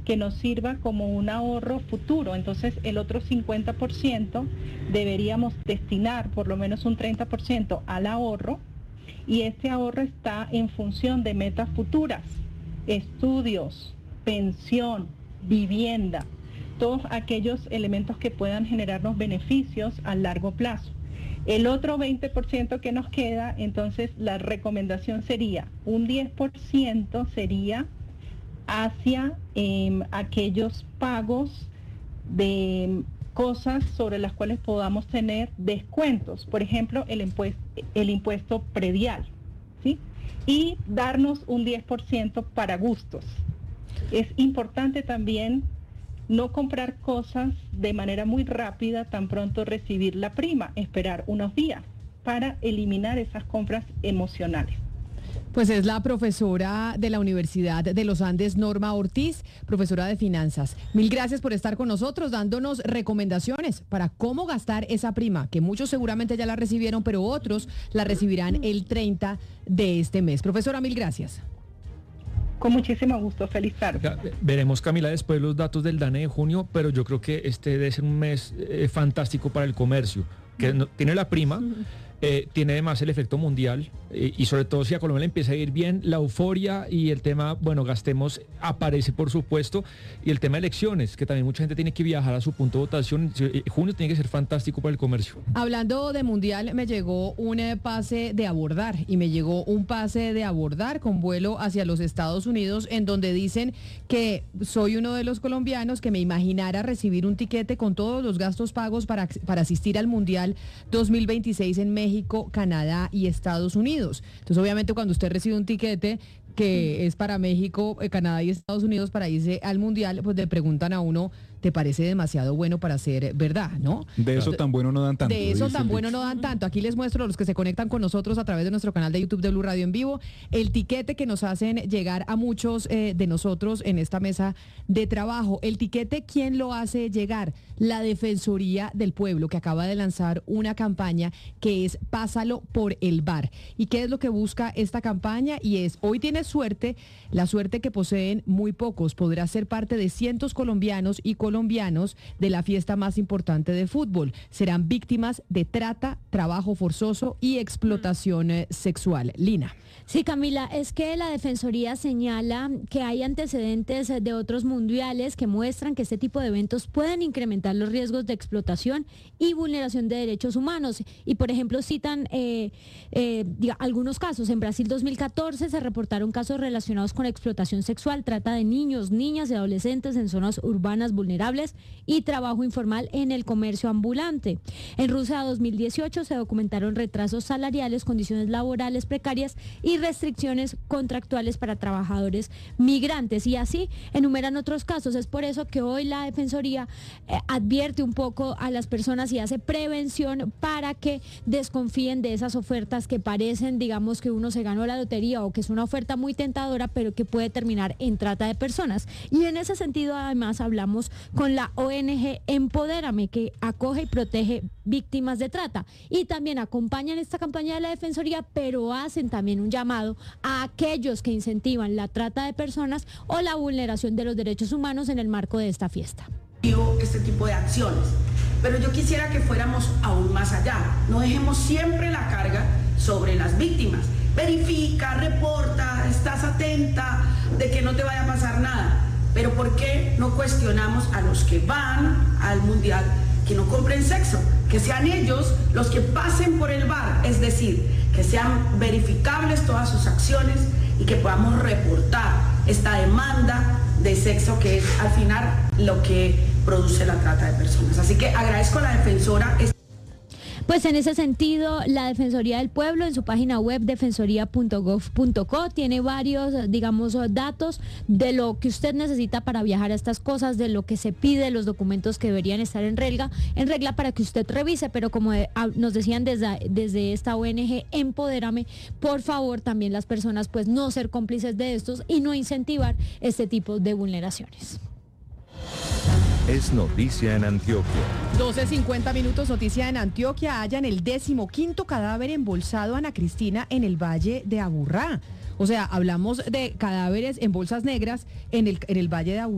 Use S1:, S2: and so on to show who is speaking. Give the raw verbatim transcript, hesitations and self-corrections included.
S1: que nos sirva como un ahorro futuro. Entonces el otro cincuenta por ciento deberíamos destinar por lo menos un treinta por ciento al ahorro, y este ahorro está en función de metas futuras, estudios, pensión, vivienda, todos aquellos elementos que puedan generarnos beneficios a largo plazo. El otro veinte por ciento que nos queda, entonces la recomendación sería, un diez por ciento sería hacia eh, aquellos pagos de cosas sobre las cuales podamos tener descuentos, por ejemplo, el impuesto, el impuesto predial, ¿sí? Y darnos un diez por ciento para gustos. Es importante también no comprar cosas de manera muy rápida, tan pronto recibir la prima, esperar unos días para eliminar esas compras emocionales.
S2: Pues es la profesora de la Universidad de los Andes, Norma Ortiz, profesora de finanzas. Mil gracias por estar con nosotros, dándonos recomendaciones para cómo gastar esa prima, que muchos seguramente ya la recibieron, pero otros la recibirán el treinta de este mes. Profesora, mil gracias.
S1: Con muchísimo gusto, feliz tarde.
S3: Veremos, Camila, después los datos del DANE de junio, pero yo creo que este debe ser un mes eh, fantástico para el comercio, que no, tiene la prima, eh, tiene además el efecto mundial, eh, y sobre todo si a Colombia le empieza a ir bien, la euforia y el tema, bueno, gastemos, aparece por supuesto, y el tema de elecciones, que también mucha gente tiene que viajar a su punto de votación. Eh, junio tiene que ser fantástico para el comercio.
S2: Hablando de mundial, me llegó un eh, pase de abordar, y me llegó un pase de abordar con vuelo hacia los Estados Unidos, en donde dicen que soy uno de los colombianos que me imaginara recibir un tiquete con todos los gastos pagos para, para asistir al Mundial dos mil veintiséis en México, Canadá y Estados Unidos. Entonces, obviamente, cuando usted recibe un tiquete que es para México, eh, Canadá y Estados Unidos para irse al Mundial, pues le preguntan a uno, ¿te parece demasiado bueno para ser verdad, no?
S4: De eso tan bueno no dan tanto.
S2: De eso tan bueno no dan tanto. Aquí les muestro a los que se conectan con nosotros a través de nuestro canal de YouTube de Blue Radio en vivo, el tiquete que nos hacen llegar a muchos eh, de nosotros en esta mesa de trabajo. El tiquete, ¿quién lo hace llegar? La Defensoría del Pueblo, que acaba de lanzar una campaña que es Pásalo por el bar. ¿Y qué es lo que busca esta campaña? Y es, hoy tienes suerte, la suerte que poseen muy pocos, podrás ser parte de cientos colombianos y colombianos de la fiesta más importante de fútbol. Serán víctimas de trata, trabajo forzoso y explotación eh, sexual. Lina.
S5: Sí, Camila, es que la Defensoría señala que hay antecedentes de otros mundiales que muestran que este tipo de eventos pueden incrementar los riesgos de explotación y vulneración de derechos humanos. Y, por ejemplo, citan eh, eh, diga, algunos casos. En Brasil dos mil catorce se reportaron casos relacionados con explotación sexual, trata de niños, niñas y adolescentes en zonas urbanas vulnerables y trabajo informal en el comercio ambulante. En Rusia dos mil dieciocho se documentaron retrasos salariales, condiciones laborales precarias y restricciones contractuales para trabajadores migrantes, y así enumeran otros casos. Es por eso que hoy la Defensoría eh, advierte un poco a las personas y hace prevención para que desconfíen de esas ofertas que parecen, digamos, que uno se ganó la lotería o que es una oferta muy tentadora, pero que puede terminar en trata de personas. Y en ese sentido, además, hablamos con la O N G Empodérame, que acoge y protege víctimas de trata, y también acompañan esta campaña de la Defensoría, pero hacen también un llamado a aquellos que incentivan la trata de personas o la vulneración de los derechos humanos en el marco de esta fiesta.
S6: Este tipo de acciones, pero yo quisiera que fuéramos aún más allá. No dejemos siempre la carga sobre las víctimas. Verifica, reporta, estás atenta de que no te vaya a pasar nada. Pero ¿por qué no cuestionamos a los que van al mundial que no compren sexo? Que sean ellos los que pasen por el bar, es decir, que sean verificables todas sus acciones y que podamos reportar esta demanda de sexo, que es al final lo que produce la trata de personas. Así que agradezco a la defensora.
S5: Pues en ese sentido, la Defensoría del Pueblo en su página web defensoría punto gov punto co tiene varios, digamos, datos de lo que usted necesita para viajar a estas cosas, de lo que se pide, los documentos que deberían estar en regla, en regla para que usted revise. Pero como de, a, nos decían desde, desde esta O N G Empodérame, por favor también las personas pues no ser cómplices de estos y no incentivar este tipo de vulneraciones.
S7: Es noticia en Antioquia.
S2: doce cincuenta minutos, noticia en Antioquia. Hallan el decimoquinto cadáver embolsado, Ana Cristina, en el Valle de Aburrá. O sea, hablamos de cadáveres en bolsas negras en el, en el Valle de Aburrá.